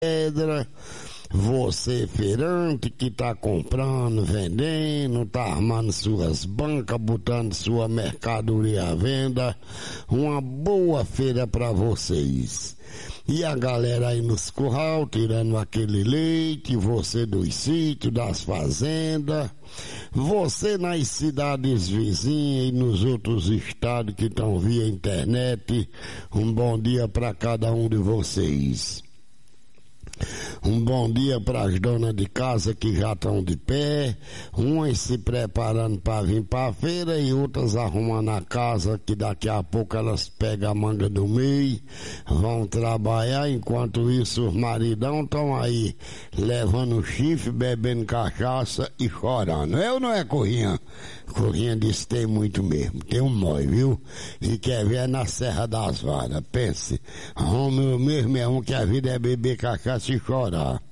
pedra, você feirante que tá comprando, vendendo, tá armando suas bancas, botando sua mercadoria à venda, uma boa feira para vocês. E a galera aí nos curral, tirando aquele leite, você dos sítios, das fazendas, você nas cidades vizinhas e nos outros estados que estão via internet, um bom dia para cada um de vocês. Um bom dia para as donas de casa que já estão de pé, umas se preparando para vir para a feira e outras arrumando a casa, que daqui a pouco elas pegam a manga do meio, vão trabalhar, enquanto isso os maridão estão aí levando chifre, bebendo cachaça e chorando. Eu não é Corrinha? Corrinha disse tem muito mesmo, tem um mói, viu? E quer ver na Serra das Varas, pense, homem mesmo é um que a vida é beber cachaça e chorar.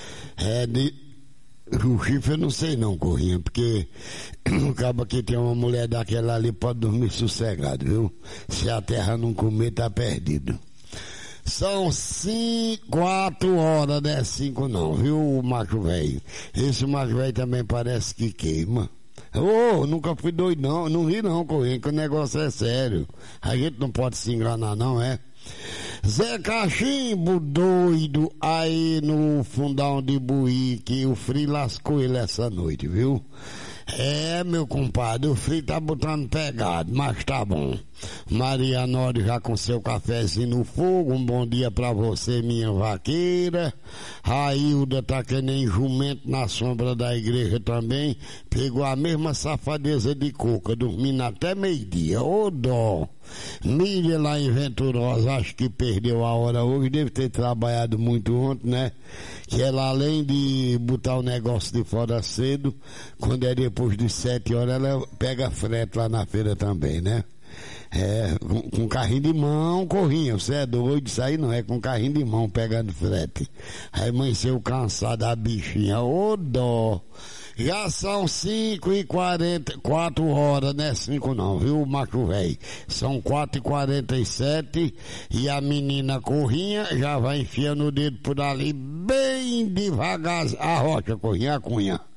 O chifre eu não sei não, Corrinha, porque acaba que tem uma mulher daquela ali pode dormir sossegado, viu? Se a terra não comer, tá perdido. São 4 horas, não é 5 não, viu, o macho velho? Esse macho velho também parece que queima. Nunca fui doido não ri não, Corrinha, que o negócio é sério. A gente não pode se enganar não, é? Zé Cachimbo doido aí no fundão de Buíque, o frio lascou ele essa noite, viu? Meu compadre, o frio tá botando pegado, mas tá bom. Maria Nori já com seu cafezinho no fogo, um bom dia pra você, minha vaqueira. Railda tá que nem jumento na sombra da igreja também, pegou a mesma safadeza de coca, dormindo até meio-dia, ô dó. Miriam lá em Venturosa, acho que perdeu a hora hoje, deve ter trabalhado muito ontem, né? Que ela, além de botar o negócio de fora cedo, quando é depois de 7 horas, ela pega frete lá na feira também, né? Com carrinho de mão, Corrinha, você é doido, isso aí não é com carrinho de mão pegando frete. Aí amanheceu cansado a bichinha, ô dó. Já são 5h40, 4 horas, não é 5 não, viu, macho velho? São 4h47 e a menina Corrinha já vai enfiando o dedo por ali bem devagar. A rocha, Corrinha, a cunha.